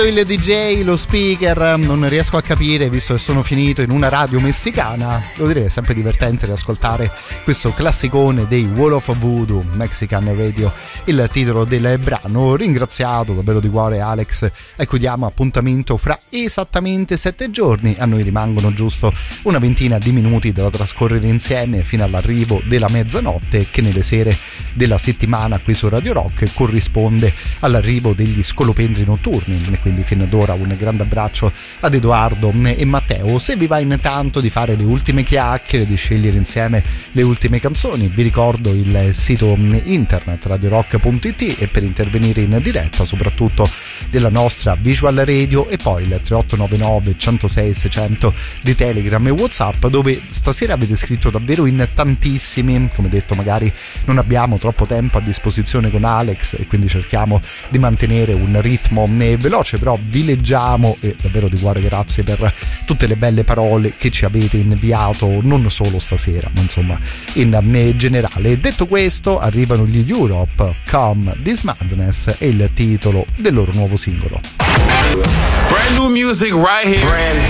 Il DJ, lo speaker, non riesco a capire, visto che sono finito in una radio messicana. Devo dire, è sempre divertente riascoltare questo classicone dei Wall of Voodoo, Mexican Radio, il titolo del brano. Ringraziato davvero di cuore Alex, ecco, diamo appuntamento fra esattamente 7 giorni. A noi rimangono giusto una ventina di minuti da trascorrere insieme fino all'arrivo della mezzanotte, che nelle sere della settimana qui su Radio Rock corrisponde all'arrivo degli scolopendri notturni. Quindi fino ad ora un grande abbraccio ad Edoardo e Matteo. Se vi va intanto di fare le ultime chiacchiere, di scegliere insieme le ultime canzoni, vi ricordo il sito internet radiorock.it, e per intervenire in diretta soprattutto della nostra Visual Radio, e poi il 3899 106 600 di Telegram e WhatsApp, dove stasera avete scritto davvero in tantissimi. Come detto, magari non abbiamo troppo tempo a disposizione con Alex e quindi cerchiamo di mantenere un ritmo veloce, però vi leggiamo, e davvero di cuore grazie per tutte le belle parole che ci avete inviato, non solo stasera ma insomma in generale. Detto questo, arrivano gli Europe, Come This Madness, e il titolo del loro nuovo singolo. Brand new music right here.